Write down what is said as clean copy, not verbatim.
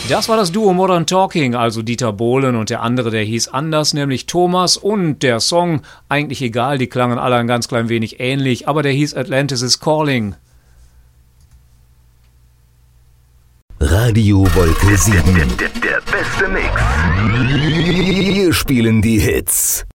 Das war das Duo Modern Talking, also Dieter Bohlen und der andere, der hieß anders, nämlich Thomas. Und der Song, eigentlich egal, die klangen alle ein ganz klein wenig ähnlich, aber der hieß Atlantis is Calling. Radio Wolke 7. Der beste Mix. Wir spielen die Hits.